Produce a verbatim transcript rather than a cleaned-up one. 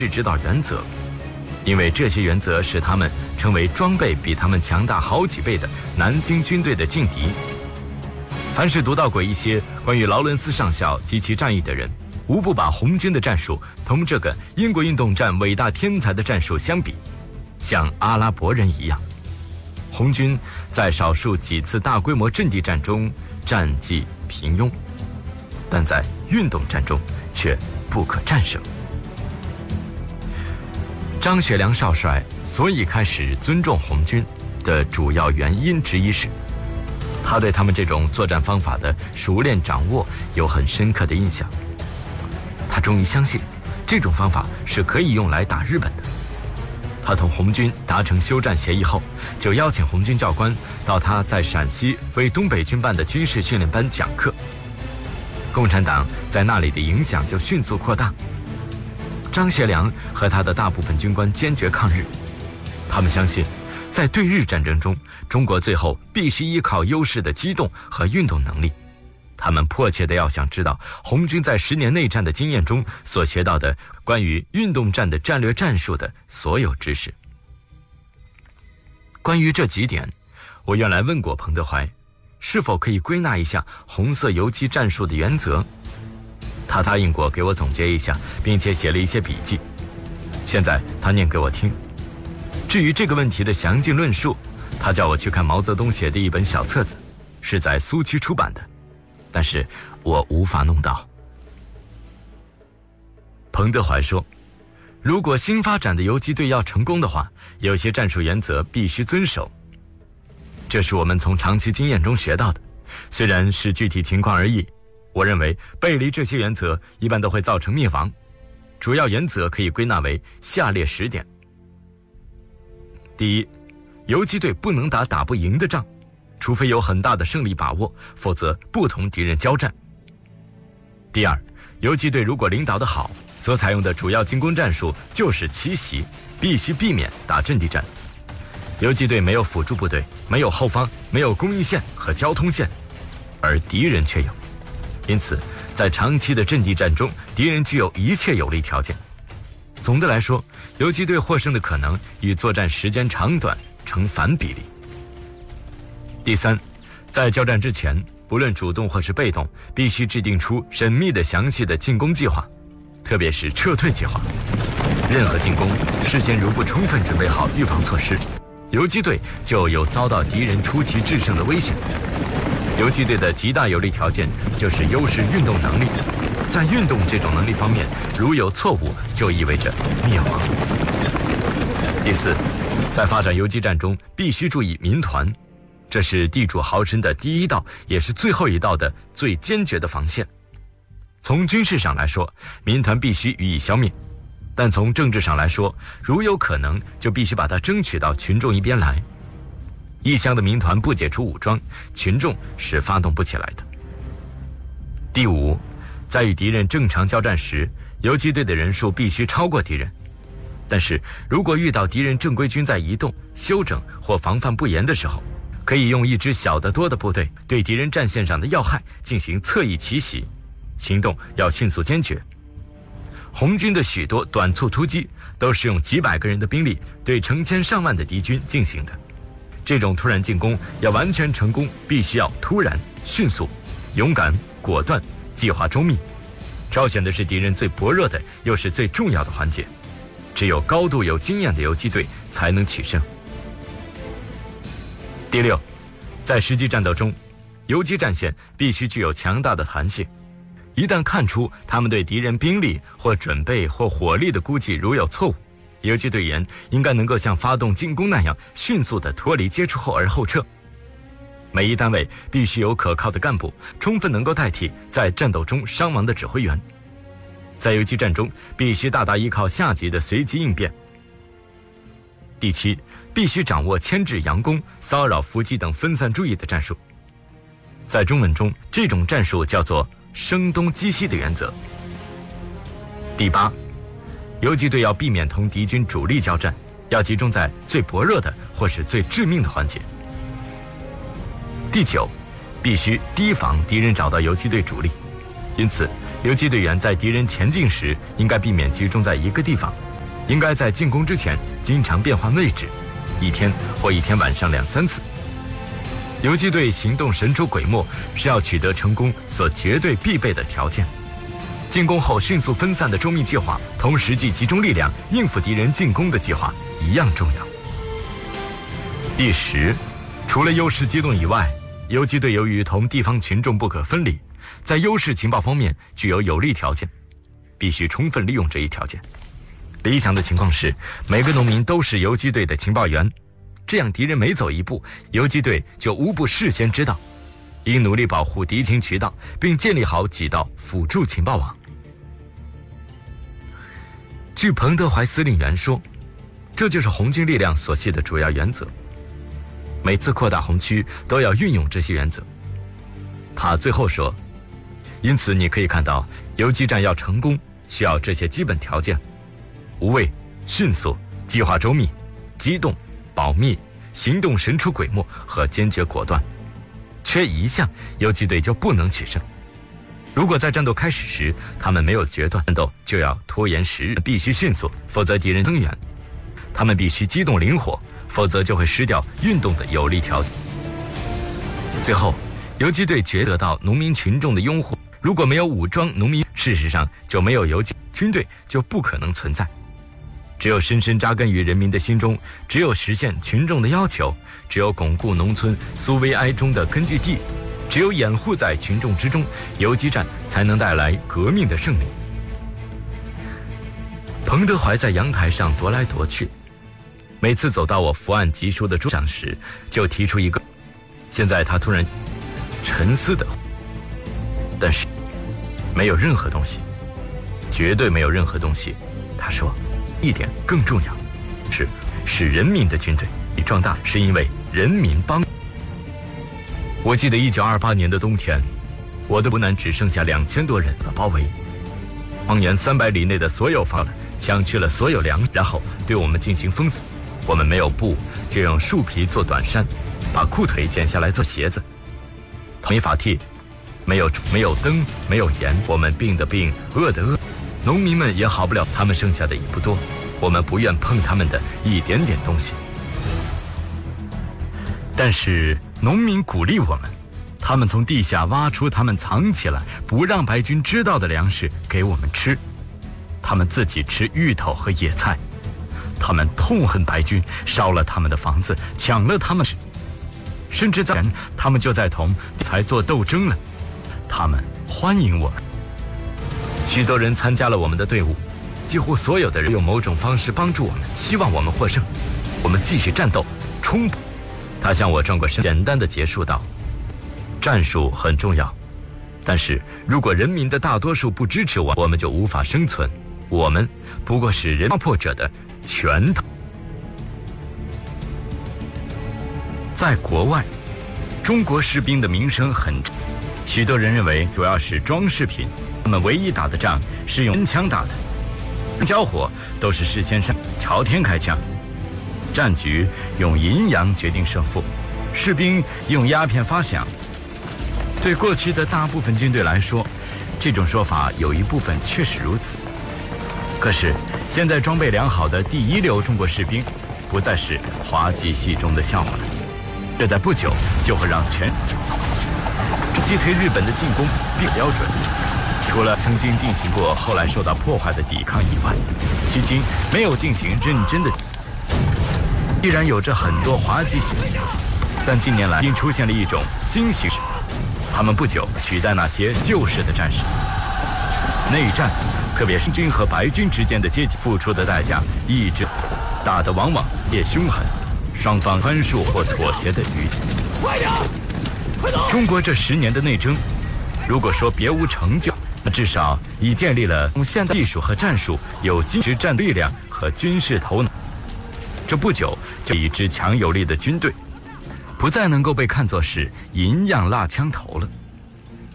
指导原则，因为这些原则使他们成为装备比他们强大好几倍的南京军队的劲敌。凡是读到过一些关于劳伦斯上校及其战役的人，无不把红军的战术同这个英国运动战伟大天才的战术相比，像阿拉伯人一样。红军在少数几次大规模阵地战中战绩平庸，但在运动战中却不可战胜。张学良少帅所以开始尊重红军的主要原因之一是，他对他们这种作战方法的熟练掌握有很深刻的印象。他终于相信这种方法是可以用来打日本的。他同红军达成休战协议后，就邀请红军教官到他在陕西为东北军办的军事训练班讲课。共产党在那里的影响就迅速扩大。张学良和他的大部分军官坚决抗日，他们相信在对日战争中，中国最后必须依靠优势的机动和运动能力。他们迫切地要想知道红军在十年内战的经验中所学到的关于运动战的战略战术的所有知识。关于这几点，我原来问过彭德怀，是否可以归纳一下红色游击战术的原则。他答应过给我总结一下，并且写了一些笔记。现在他念给我听。至于这个问题的详尽论述，他叫我去看毛泽东写的一本小册子，是在苏区出版的，但是我无法弄到。彭德怀说，如果新发展的游击队要成功的话，有些战术原则必须遵守。这是我们从长期经验中学到的，虽然是具体情况而异。我认为背离这些原则一般都会造成灭亡。主要原则可以归纳为下列十点。第一，游击队不能打打不赢的仗，除非有很大的胜利把握，否则不同敌人交战。第二，游击队如果领导得好，所采用的主要进攻战术就是奇袭，必须避免打阵地战。游击队没有辅助部队，没有后方，没有供应线和交通线，而敌人却有。因此，在长期的阵地战中，敌人具有一切有利条件。总的来说，游击队获胜的可能与作战时间长短成反比例。第三，在交战之前，不论主动或是被动，必须制定出缜密的详细的进攻计划，特别是撤退计划。任何进攻事先如不充分准备好预防措施，游击队就有遭到敌人出奇制胜的危险。游击队的极大有利条件就是优势运动能力，在运动这种能力方面，如有错误，就意味着灭亡。第四，在发展游击战中，必须注意民团，这是地主豪绅的第一道，也是最后一道的最坚决的防线。从军事上来说，民团必须予以消灭，但从政治上来说，如有可能，就必须把它争取到群众一边来。异乡的民团不解除武装，群众是发动不起来的。第五，在与敌人正常交战时，游击队的人数必须超过敌人。但是如果遇到敌人正规军在移动、休整或防范不严的时候，可以用一支小得多的部队对敌人战线上的要害进行侧翼奇袭，行动要迅速坚决。红军的许多短促突击都是用几百个人的兵力对成千上万的敌军进行的。这种突然进攻要完全成功，必须要突然、迅速、勇敢、果断，计划周密，挑选的是敌人最薄弱的又是最重要的环节。只有高度有经验的游击队才能取胜。第六，在实际战斗中，游击战线必须具有强大的弹性。一旦看出他们对敌人兵力或准备或火力的估计如有错误，游击队员应该能够像发动进攻那样迅速地脱离接触后而后撤。每一单位必须有可靠的干部，充分能够代替在战斗中伤亡的指挥员。在游击战中，必须大大依靠下级的随机应变。第七，必须掌握牵制佯攻、骚扰伏击等分散注意的战术。在中文中，这种战术叫做声东击西的原则。第八，游击队要避免同敌军主力交战，要集中在最薄弱的或是最致命的环节。第九，必须提防敌人找到游击队主力，因此游击队员在敌人前进时应该避免集中在一个地方， 应该在进攻之前经常变换位置，一天或一天晚上两三次。游击队行动神出鬼没，是要取得成功所绝对必备的条件。进攻后迅速分散的周密计划，同实际集中力量应付敌人进攻的计划一样重要。第十，除了优势机动以外，游击队由于同地方群众不可分离，在优势情报方面具有有利条件，必须充分利用这一条件。理想的情况是，每个农民都是游击队的情报员，这样敌人每走一步，游击队就无不事先知道，应努力保护敌情渠道，并建立好几道辅助情报网。据彭德怀司令员说，这就是红军力量所系的主要原则。每次扩大红区都要运用这些原则。他最后说，因此你可以看到，游击战要成功，需要这些基本条件：无畏、迅速、计划周密、机动、保密、行动神出鬼没和坚决果断。缺一项，游击队就不能取胜。如果在战斗开始时他们没有决断，战斗就要拖延时日，必须迅速，否则敌人增援。他们必须机动灵活，否则就会失掉运动的有利条件。最后，游击队绝得到农民群众的拥护。如果没有武装农民，事实上就没有游击军队，就不可能存在。只有深深扎根于人民的心中，只有实现群众的要求，只有巩固农村苏维埃中的根据地，只有掩护在群众之中，游击战才能带来革命的胜利。彭德怀在阳台上踱来踱去，每次走到我伏案疾书的桌上时，就提出一个。现在他突然沉思的，但是没有任何东西，绝对没有任何东西。他说，一点更重要，是使人民的军队壮大，是因为人民帮。我记得一九二八年的冬天，我的湖南只剩下两千多人的包围，方圆三百里内的所有房抢去了所有粮，然后对我们进行封锁。我们没有布，就用树皮做短衫，把裤腿剪下来做鞋子。没法剃，没有没有灯，没有盐，我们病的病，饿的饿，农民们也好不了，他们剩下的也不多，我们不愿碰他们的一点点东西。但是农民鼓励我们，他们从地下挖出他们藏起来不让白军知道的粮食给我们吃，他们自己吃芋头和野菜。他们痛恨白军，烧了他们的房子，抢了他们，甚至在他们就在同才做斗争了。他们欢迎我们，许多人参加了我们的队伍，几乎所有的人用某种方式帮助我们，希望我们获胜。我们继续战斗，冲突。他向我转过身，简单的结束道：战术很重要，但是如果人民的大多数不支持我，我们就无法生存。我们不过是人压迫者的拳头。在国外，中国士兵的名声很，许多人认为主要是装饰品，他们唯一打的仗是用真枪打的，交火都是事先上朝天开枪，战局用阴阳决定胜负，士兵用鸦片发响。对过去的大部分军队来说，这种说法有一部分确实如此。可是现在装备良好的第一流中国士兵不再是滑稽戏中的笑话了，这在不久就会让全击退日本的进攻并标准。除了曾经进行过后来受到破坏的抵抗以外，迄今没有进行认真的。依然有着很多滑稽戏，但近年来已经出现了一种新形式，他们不久取代那些旧式的战士。内战，特别是军和白军之间的阶级付出的代价一直打得往往也凶狠，双方宽恕或妥协的余地。快点，快走！中国这十年的内争，如果说别无成就，至少已建立了用现代技术和战术有精实战力量和军事头脑。这不久就一支强有力的军队，不再能够被看作是银样蜡枪头了。